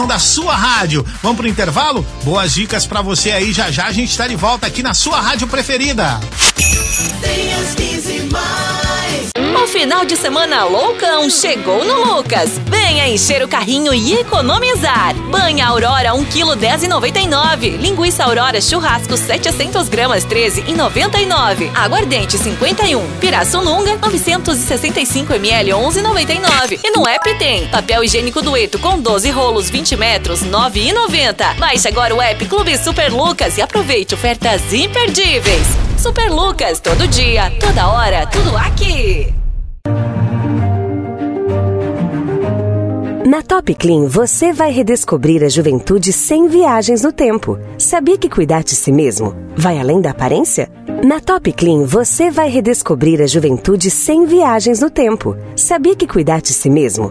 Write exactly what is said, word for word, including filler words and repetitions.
da sua rádio. Vamos pro intervalo? Boas dicas pra você aí, já já a gente tá de volta aqui na sua rádio preferida. Tem as quinze mais. O final de semana loucão chegou no Lucas. Venha encher o carrinho e economizar. Banha Aurora um quilo dez e noventa e nove. Linguiça Aurora churrasco setecentas gramas treze e noventa e nove. Aguardente cinquenta e um. Pirassununga novecentos e sessenta e cinco mililitros onze e noventa e nove. E no app tem papel higiênico Dueto com doze rolos vinte metros nove e noventa. Baixe agora o app Clube Super Lucas e aproveite ofertas imperdíveis. Super Lucas, todo dia, toda hora, tudo aqui. Na Top Clean, você vai redescobrir a juventude sem viagens no tempo. Sabia que cuidar de si mesmo vai além da aparência? Na Top Clean, você vai redescobrir a juventude sem viagens no tempo. Sabia que cuidar de si mesmo